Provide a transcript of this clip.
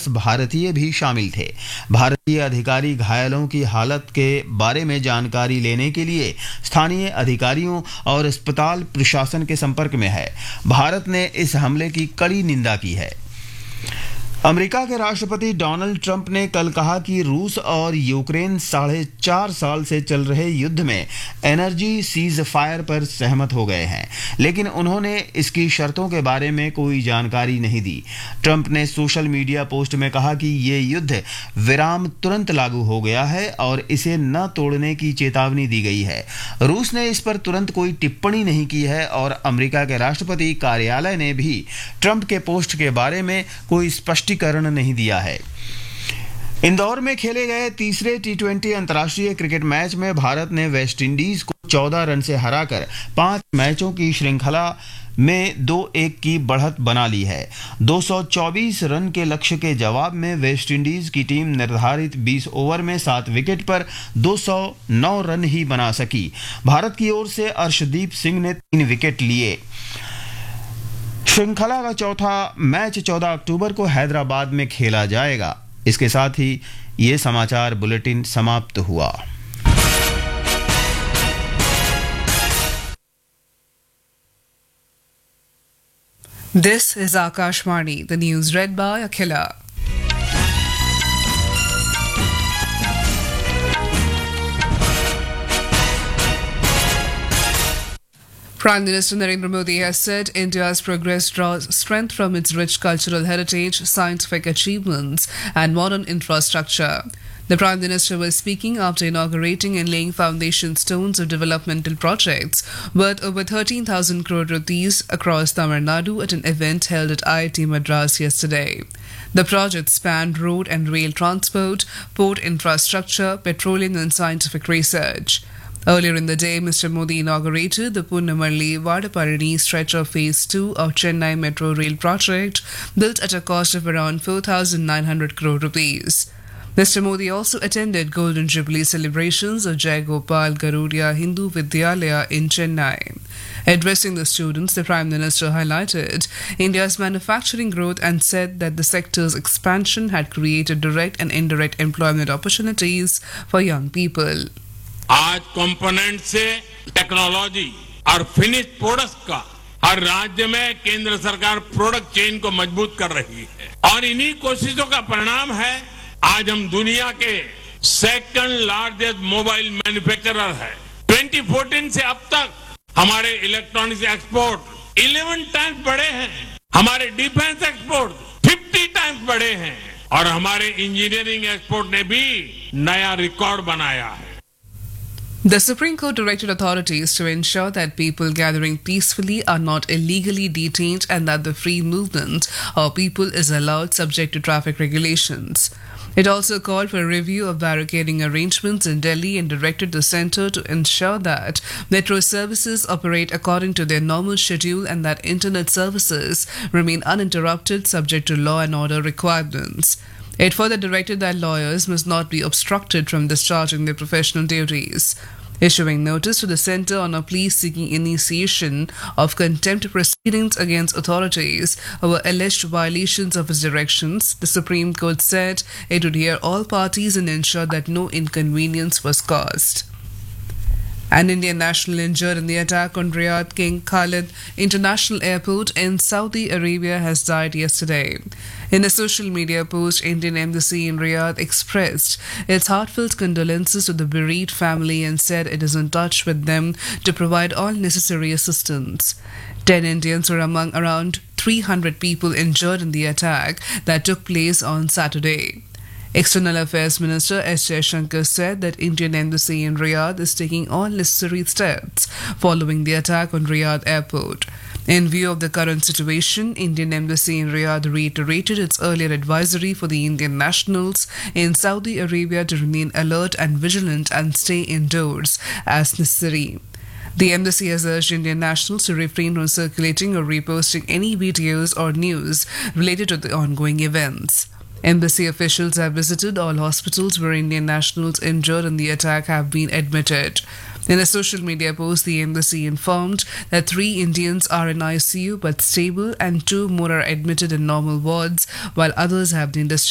10 भारतीय भी शामिल थे। भारतीय अधिकारी घायलों की हालत के बारे में जानकारी लेने के लिए स्थानीय अधिकारियों और अस्पताल प्रशासन के संपर्क में है। भारत ने इस हमले की कड़ी निंदा की है। अमेरिका के राष्ट्रपति डोनाल्ड ट्रंप ने कल कहा कि रूस और यूक्रेन 4.5 साल से चल रहे युद्ध में एनर्जी सीज फायर पर सहमत हो गए हैं, लेकिन उन्होंने इसकी शर्तों के बारे में कोई जानकारी नहीं दी। ट्रंप ने सोशल मीडिया पोस्ट में कहा कि ये युद्ध विराम तुरंत लागू हो गया है और इसे न तोड़ने की चेतावनी दी गई है। रूस ने इस पर तुरंत कोई टिप्पणी नहीं की है और अमेरिका के राष्ट्रपति कार्यालय ने भी ट्रंप के पोस्ट के बारे में कोई स्पष्टीकरण नहीं दिया है। इंदौर में खेले गए तीसरे T20 अंतर्राष्ट्रीय क्रिकेट मैच में भारत ने वेस्टइंडीज को 14 रन से हराकर 5 मैचों की श्रृंखला में 2-1 की बढ़त बना ली है। 224 रन के लक्ष्य के जवाब में वेस्टइंडीज की टीम निर्धारित 20 ओवर में 7 विकेट पर 209 रन ही बना सकी। भारत की ओर से अर्शदीप सिंह ने 3 विकेट लिए। श्रृंखला का चौथा मैच 14 अक्टूबर को हैदराबाद में खेला जाएगा। इसके साथ ही ये समाचार बुलेटिन समाप्त हुआ। This is Akashvani, the news read by Akhila. Prime Minister Narendra Modi has said India's progress draws strength from its rich cultural heritage, scientific achievements, and modern infrastructure. The Prime Minister was speaking after inaugurating and laying foundation stones of developmental projects worth over 13,000 crore rupees across Tamil Nadu at an event held at IIT Madras yesterday. The projects spanned road and rail transport, port infrastructure, petroleum and scientific research. Earlier in the day, Mr. Modi inaugurated the Punnamalli-Vadapalani stretch of Phase 2 of Chennai Metro Rail project, built at a cost of around 4,900 crore rupees. Mr. Modi also attended Golden Jubilee celebrations of Jai Gopal Garudia Hindu Vidyalaya in Chennai. Addressing the students, the Prime Minister highlighted India's manufacturing growth and said that the sector's expansion had created direct and indirect employment opportunities for young people. आज component से technology और finish products का हर राज्य में केंद्र सरकार product chain को मजबूत कर रही है और इन्हीं कोशिशों का परिणाम है आज हम दुनिया के सेकंड लार्जेस्ट मोबाइल मैन्युफैक्चरर है। 2014 से अब तक हमारे इलेक्ट्रॉनिक्स एक्सपोर्ट 11 टाइम्स बढ़े हैं, हमारे डिफेंस एक्सपोर्ट 50 टाइम्स बढ़े हैं और हमारे इंजीनियरिंग एक्सपोर्ट ने भी नया रिकॉर्ड बनाया है। The Supreme Court directed authorities to ensure that people gathering peacefully are not illegally detained and that the free movement of people is allowed subject to traffic regulations. It also called for a review of barricading arrangements in Delhi and directed the centre to ensure that metro services operate according to their normal schedule and that internet services remain uninterrupted subject to law and order requirements. It further directed that lawyers must not be obstructed from discharging their professional duties. Issuing notice to the centre on a plea seeking initiation of contempt proceedings against authorities over alleged violations of its directions, the Supreme Court said it would hear all parties and ensure that no inconvenience was caused. An Indian national injured in the attack on Riyadh King Khalid International Airport in Saudi Arabia has died yesterday. In a social media post, Indian Embassy in Riyadh expressed its heartfelt condolences to the bereaved family and said it is in touch with them to provide all necessary assistance. 10 Indians were among around 300 people injured in the attack that took place on Saturday. External Affairs Minister S. Jaishankar said that Indian Embassy in Riyadh is taking all necessary steps following the attack on Riyadh Airport. In view of the current situation, Indian Embassy in Riyadh reiterated its earlier advisory for the Indian nationals in Saudi Arabia to remain alert and vigilant and stay indoors as necessary. The embassy has urged Indian nationals to refrain from circulating or reposting any videos or news related to the ongoing events. Embassy officials have visited all hospitals where Indian nationals injured in the attack have been admitted. In a social media post, the embassy informed that 3 Indians are in ICU but stable and 2 more are admitted in normal wards, while others have been discharged